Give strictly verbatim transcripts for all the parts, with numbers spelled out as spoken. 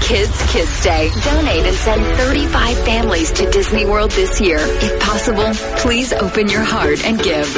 Kids Kids Day. Donate and send thirty-five families to Disney World this year. If possible, please open your heart and give.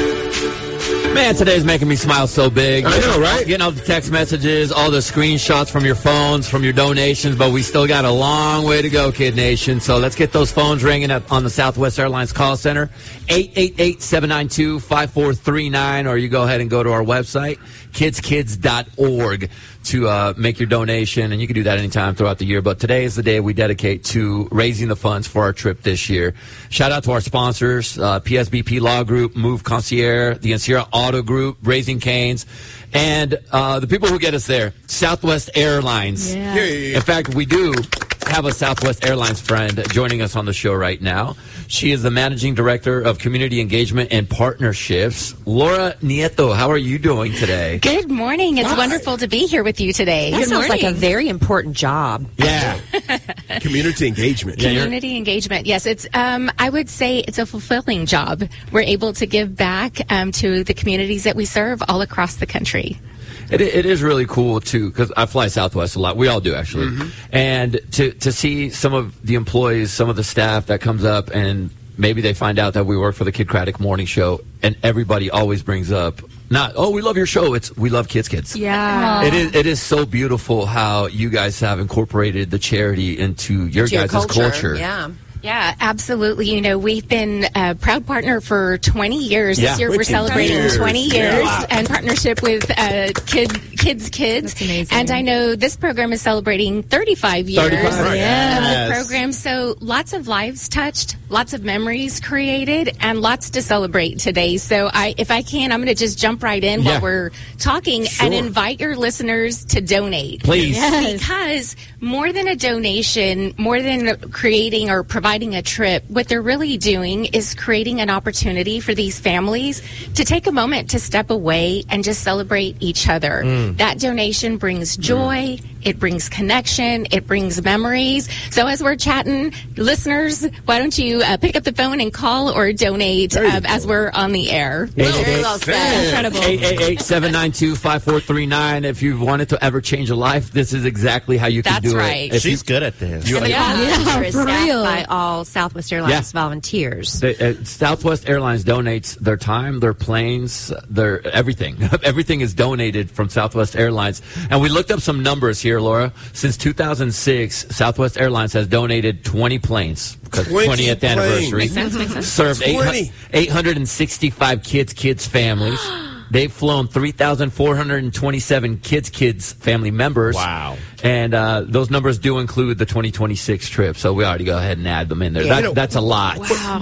Man, today's making me smile so big. I know, right? Getting all the text messages, all the screenshots from your phones, from your donations, but we still got a long way to go, Kid Nation. So let's get those phones ringing up on the Southwest Airlines call center, eight eight eight, seven nine two, five four three nine, or you go ahead and go to our website, kids kids dot org, to uh, make your donation, and you can do that anytime throughout the year. But today is the day we dedicate to raising the funds for our trip this year. Shout out to our sponsors, uh, P S B P Law Group, Move Concierge, the Encira Auto Group, Raising Cane's, and uh, the people who get us there, Southwest Airlines. Yeah. Yeah. In fact, we do have a Southwest Airlines friend joining us on the show right now. She is the Managing Director of Community Engagement and Partnerships. Laura Nieto, how are you doing today? Good morning. It's Hi. wonderful to be here with you today. That Good sounds morning. like a very important job. Yeah. Community engagement. Yeah, you're- Community engagement. Yes, it's. Um, I would say it's a fulfilling job. We're able to give back um, to the communities that we serve all across the country. It, it is really cool, too, because I fly Southwest a lot. We all do, actually. Mm-hmm. And to, to see some of the employees, some of the staff that comes up, and maybe they find out that we work for the Kid Craddock Morning Show, and everybody always brings up, not, oh, we love your show. It's, we love Kids Kids. Yeah. It is, it is so beautiful how you guys have incorporated the charity into your To your guys' culture. Yeah. Yeah, absolutely. You know, we've been a proud partner for twenty years. Yeah. This year we're twenty celebrating years. twenty Yeah. years in partnership with uh, Kid Kids Kids. That's amazing. And I know this program is celebrating thirty-five years thirty-five, of yes. the program. So lots of lives touched, lots of memories created, and lots to celebrate today. So I, if I can, I'm going to just jump right in Yeah. while we're talking Sure. and invite your listeners to donate. Please. Yes. Because more than a donation, more than creating or providing a trip, what they're really doing is creating an opportunity for these families to take a moment to step away and just celebrate each other. Mm. That donation brings joy, it brings connection, it brings memories. So as we're chatting, listeners, why don't you uh, pick up the phone and call or donate There you um, go. as we're on the air. Very well said. Incredible. eight eight eight, seven nine two, five four three nine. If you've wanted to ever change a life, this is exactly how you can That's do right. it. If She's good at this. you, And the you, call Yeah. center is for staffed real. by all Southwest Airlines Yeah. volunteers. The, uh, Southwest Airlines donates their time, their planes, their everything. Everything is donated from Southwest Airlines. And we looked up some numbers here, Laura. Since two thousand six, Southwest Airlines has donated twenty planes. Because twenty twentieth planes. anniversary. Makes sense, makes sense. Served twenty. eight hundred sixty-five kids, kids families. They've flown three thousand four hundred twenty-seven kids, kids family members. Wow. And uh, those numbers do include the twenty twenty-six trip. So we already go ahead and add them in there. Yeah. That, that's a lot. Wow.